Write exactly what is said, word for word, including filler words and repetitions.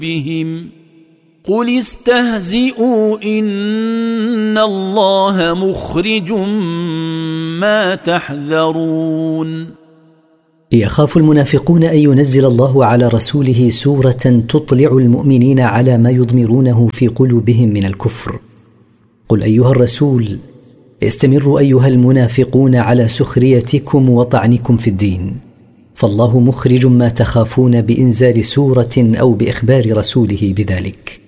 بهم قل استهزئوا إن الله مخرج ما تحذرون. يخاف المنافقون أن ينزل الله على رسوله سورة تطلع المؤمنين على ما يضمرونه في قلوبهم من الكفر. قل أيها الرسول استمروا أيها المنافقون على سخريتكم وطعنكم في الدين، فالله مخرج ما تخافون بإنزال سورة أو بإخبار رسوله بذلك.